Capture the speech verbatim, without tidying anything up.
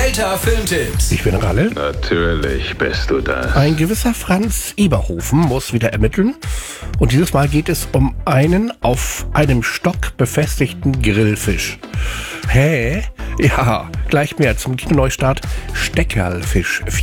Alter Filmtipps. Ich bin Ralle. Natürlich bist du das. Ein gewisser Franz Eberhofen muss wieder ermitteln. Und dieses Mal geht es um einen auf einem Stock befestigten Grillfisch. Hä? Ja, gleich mehr zum Kinoneustart Steckerlfisch.